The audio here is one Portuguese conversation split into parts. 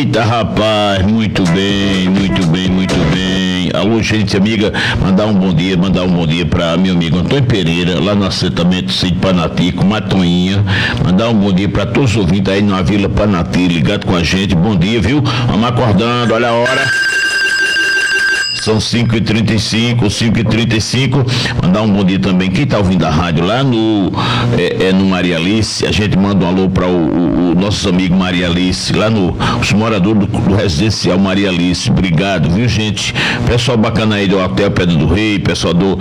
Eita, rapaz, muito bem, muito bem, muito bem. Alô, gente amiga, mandar um bom dia para meu amigo Antônio Pereira, lá no assentamento Cid Panatico, Matoinha. Mandar um bom dia para todos os ouvintes aí na Vila Panati, ligado com a gente. Bom dia, viu? Vamos acordando, olha a hora. São 5h35. Mandar um bom dia também. Quem está ouvindo a rádio lá no Maria Alice, a gente manda um alô para o nossos amigos Maria Alice, lá os moradores do residencial Maria Alice. Obrigado, viu, gente? Pessoal bacana aí do Hotel Pedra do Rei, pessoal do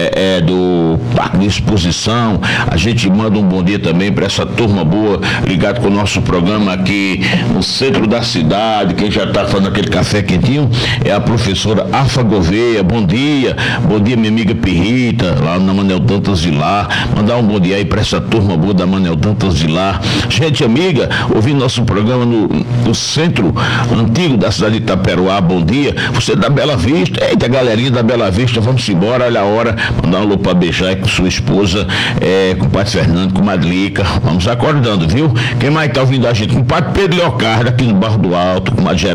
Parque de Exposição. A gente manda um bom dia também para essa turma boa, ligado com o nosso programa aqui no centro da cidade. Quem já está fazendo aquele café quentinho é a professora Afa Gouveia. Bom dia, minha amiga Pirrita, lá na Manel Dantas de Lá. Mandar um bom dia aí para essa turma boa da Manel Dantas de Lá. Gente amiga, ouvindo nosso programa no centro antigo da cidade de Itaperuá. Bom dia, você da Bela Vista. Eita, galerinha da Bela Vista, vamos embora, olha a hora. Mandar um alô para beijar aí com sua esposa, com o Padre Fernando, com Madlica. Vamos acordando, viu? Quem mais tá ouvindo a gente? Com o Padre Pedro Leocardo, aqui no Barro do Alto, com o Madre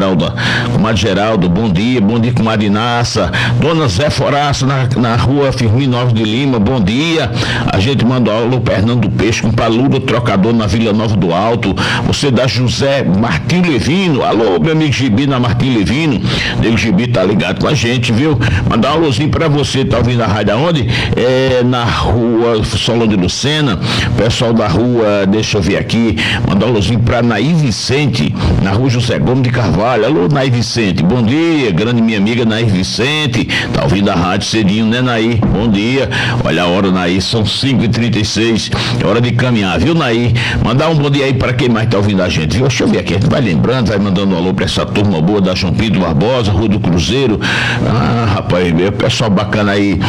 Geraldo, bom dia com Mariná. Dona Zé Foraça na rua Firmino Alves de Lima, bom dia. A gente manda alô para Hernando Peixe, com Paludo Trocador na Vila Nova do Alto. Você da José Martim Levino, alô, meu amigo Gibi na Martim Levino. Nego Gibi tá ligado com a gente, viu? Mandar um alôzinho para você, tá ouvindo a rádio aonde? Na rua Solon de Lucena, pessoal da rua, deixa eu ver aqui, mandar um alôzinho para Naí Vicente, na rua José Gomes de Carvalho. Alô, Naí Vicente, bom dia, grande minha amiga Naí Vicente, tá ouvindo a rádio cedinho, né, Naí? Bom dia. Olha a hora, Naí, são 5h36, é hora de caminhar, viu, Naí? Mandar um bom dia aí para quem mais tá ouvindo a gente, viu? Deixa eu ver aqui, a gente vai lembrando, vai mandando um alô para essa turma boa da João Pinto Barbosa, Rua do Cruzeiro. Rapaz, meu pessoal bacana aí,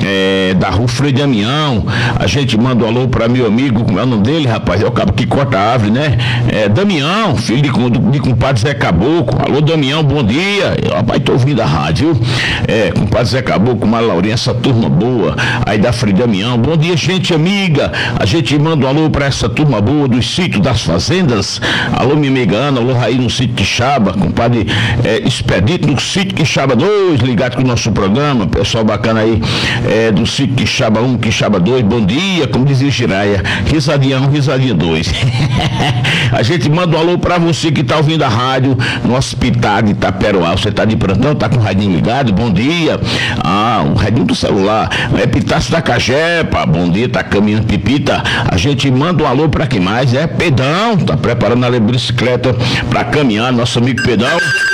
da Rua Frei Damião. A gente manda um alô para meu amigo, como é o nome dele, rapaz? É o cabo que corta a árvore, né? Damião, filho de compadre Zé Caboclo. Alô, Damião, bom dia. Rapaz, tô ouvindo a rádio, viu? Compadre Zé Caboclo, com a Laurinha, essa turma boa aí da Frei Damião. Bom dia, gente amiga. A gente manda um alô para essa turma boa dos sítios das fazendas. Alô, minha amiga Ana, alô, Raí no sítio Quixaba, compadre Expedito no sítio Quixaba 2, ligado com o nosso programa. Pessoal bacana aí do sítio Quixaba 1, Quixaba 2, bom dia, como dizia Giraia, risadinha 1, risadinha 2. A gente manda um alô para você que tá ouvindo a rádio no Hospital de Itaperuá. Você tá de plantão, tá com o radinho ligado? Bom dia. Um radinho do celular. Epitácio da Cajepa, bom dia, tá caminhando Pipita. A gente manda um alô para quem mais? Pedão, tá preparando a bicicleta para caminhar, nosso amigo Pedão.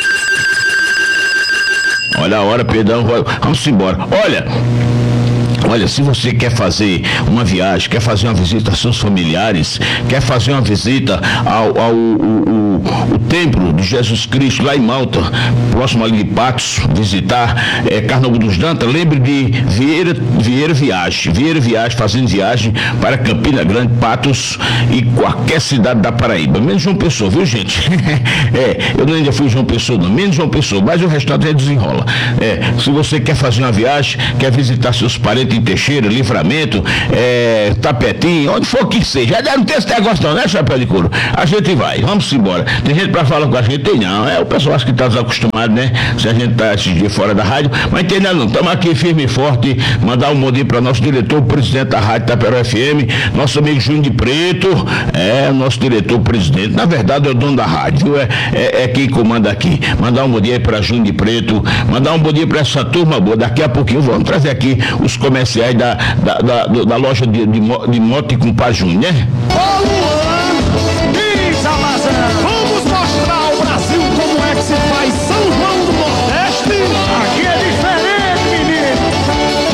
Olha a hora, Pedão, vamos embora. Olha, se você quer fazer uma viagem, quer fazer uma visita aos seus familiares, quer fazer uma visita ao templo de Jesus Cristo lá em Malta, próximo ali de Patos, visitar Carnaúba dos Dantas, lembre de Vieira Viagem, fazendo viagem para Campina Grande, Patos e qualquer cidade da Paraíba, menos João Pessoa, viu, gente? Eu ainda fui João Pessoa, não, menos João Pessoa, mas o restante já desenrola. Se você quer fazer uma viagem, quer visitar seus parentes em Teixeira, Livramento, Tapetim, onde for que seja, não tem esse negócio não, né, chapéu de couro? A gente vai, vamos embora. Tem gente pra falar com a gente? Tem não, o pessoal acha que tá desacostumado, né? Se a gente tá esses dias fora da rádio, mas tem não, estamos aqui firme e forte. Mandar um bom dia para nosso diretor, presidente da Rádio Itaperuá FM, nosso amigo Júnior de Preto, nosso diretor, presidente, na verdade é o dono da rádio, viu? Quem comanda aqui. Mandar um bom dia para Júnior de Preto, mandar um bom dia para essa turma boa. Daqui a pouquinho vamos trazer aqui os comerciais da loja de moto e com Pajun, né? Ô Luan, diz a razão.